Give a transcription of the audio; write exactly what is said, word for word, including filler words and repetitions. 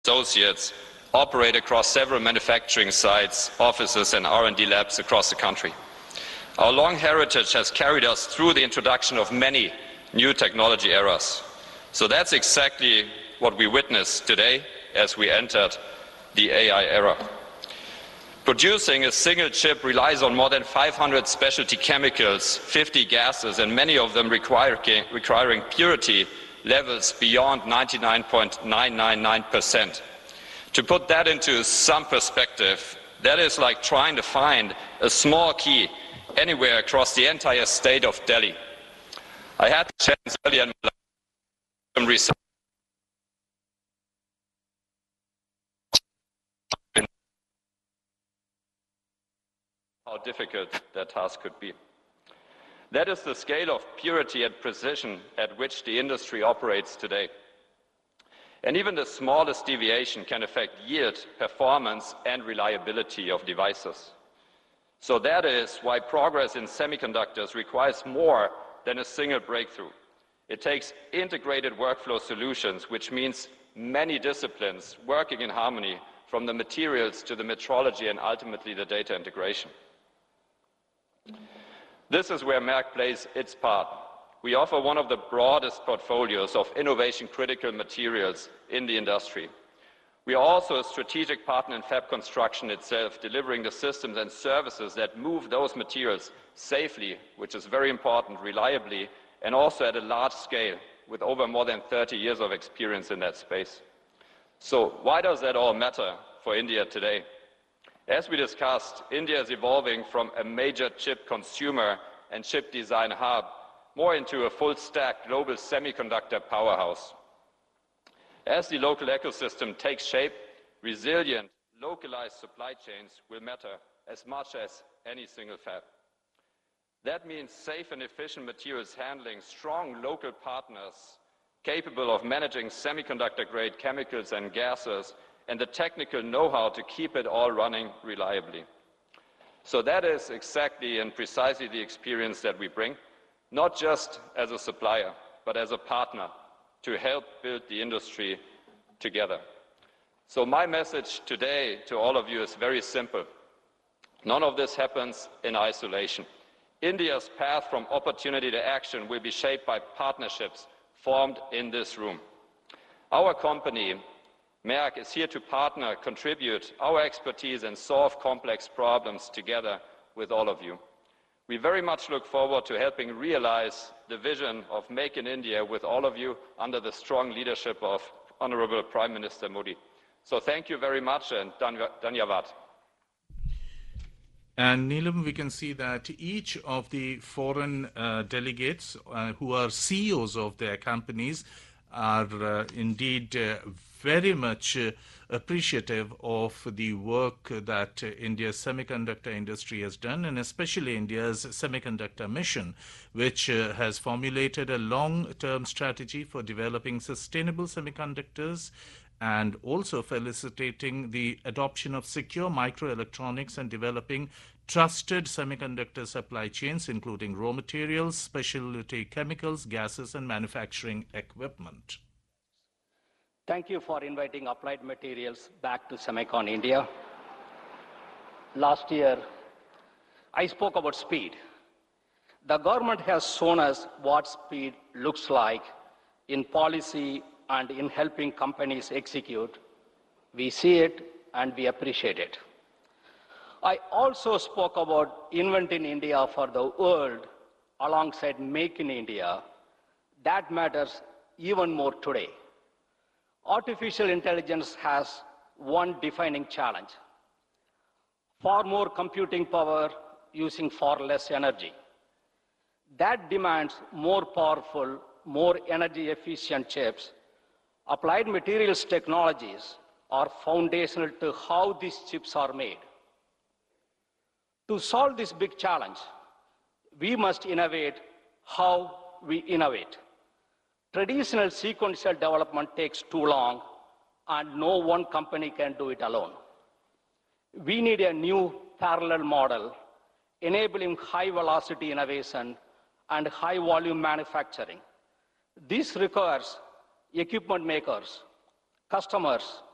associates operate across several manufacturing sites, offices and R and D labs across the country. Our long heritage has carried us through the introduction of many new technology eras. So that's exactly what we witnessed today as we entered the A I era. Producing a single chip relies on more than five hundred specialty chemicals, fifty gases, and many of them require, requiring purity levels beyond ninety-nine point nine nine nine percent. To put that into some perspective, that is like trying to find a small key anywhere across the entire state of Delhi. I had the chance earlier in my life some research how difficult that task could be. That is the scale of purity and precision at which the industry operates today. And even the smallest deviation can affect yield, performance, and reliability of devices. So that is why progress in semiconductors requires more than a single breakthrough. It takes integrated workflow solutions, which means many disciplines working in harmony, from the materials to the metrology and ultimately the data integration. This is where Merck plays its part. We offer one of the broadest portfolios of innovation-critical materials in the industry. We are also a strategic partner in fab construction itself, delivering the systems and services that move those materials safely, which is very important, reliably, and also at a large scale, with over more than thirty years of experience in that space. So why does that all matter for India today? As we discussed, India is evolving from a major chip consumer and chip design hub more into a full-stack global semiconductor powerhouse. As the local ecosystem takes shape, resilient, localized supply chains will matter as much as any single fab. That means safe and efficient materials handling, strong local partners capable of managing semiconductor-grade chemicals and gases, and the technical know-how to keep it all running reliably. So that is exactly and precisely the experience that we bring, not just as a supplier, but as a partner to help build the industry together. So my message today to all of you is very simple. None of this happens in isolation. India's path from opportunity to action will be shaped by partnerships formed in this room. Our company, Merck, is here to partner, contribute our expertise and solve complex problems together with all of you. We very much look forward to helping realize the vision of Make in India with all of you under the strong leadership of Honorable Prime Minister Modi. So thank you very much and dhanyavad. And Neelam, we can see that each of the foreign uh, delegates uh, who are C E Os of their companies are uh, indeed uh, very much uh, appreciative of the work that uh, India's semiconductor industry has done, and especially India's semiconductor mission, which uh, has formulated a long-term strategy for developing sustainable semiconductors, and also felicitating the adoption of secure microelectronics and developing trusted semiconductor supply chains, including raw materials, specialty chemicals, gases, and manufacturing equipment. Thank you for inviting Applied Materials back to Semicon India. Last year, I spoke about speed. The government has shown us what speed looks like in policy and in helping companies execute. We see it and we appreciate it. I also spoke about Invent in India for the world alongside Make in India. That matters even more today. Artificial intelligence has one defining challenge: far more computing power using far less energy. That demands more powerful, more energy efficient chips. Applied Materials technologies are foundational to how these chips are made. To solve this big challenge, we must innovate how we innovate. Traditional sequential development takes too long, and no one company can do it alone. We need a new parallel model enabling high-velocity innovation and high-volume manufacturing. This requires equipment makers, customers,